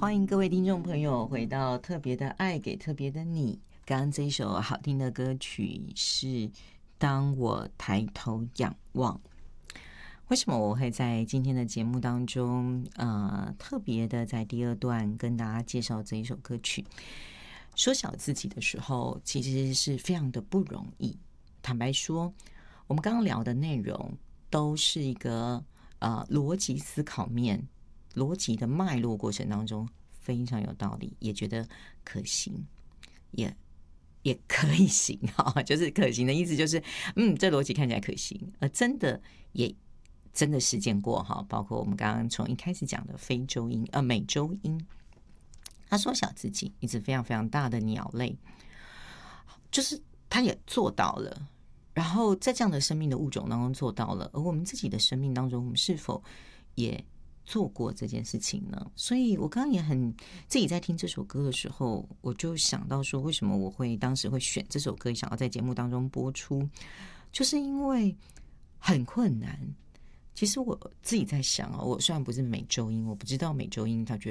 欢迎各位听众朋友回到特别的爱给特别的你。刚刚这一首好听的歌曲是《当我抬头仰望》。为什么我会在今天的节目当中特别的在第二段跟大家介绍这一首歌曲？缩小自己的时候其实是非常的不容易。坦白说，我们刚刚聊的内容都是一个逻辑思考面、逻辑的脉络过程当中非常有道理，也觉得可行，也可以行就是可行的意思就是这逻辑看起来可行，而真的也真的实践过包括我们刚刚从一开始讲的非洲鹰美洲鹰，它缩小自己，一只非常非常大的鸟类，就是它也做到了，然后在这样的生命的物种当中做到了，而我们自己的生命当中，我们是否也做过这件事情呢？所以我刚刚也很自己在听这首歌的时候，我就想到说，为什么我会当时会选这首歌，想要在节目当中播出，就是因为很困难。其实我自己在想我虽然不是美洲鹰，我不知道美洲鹰它觉得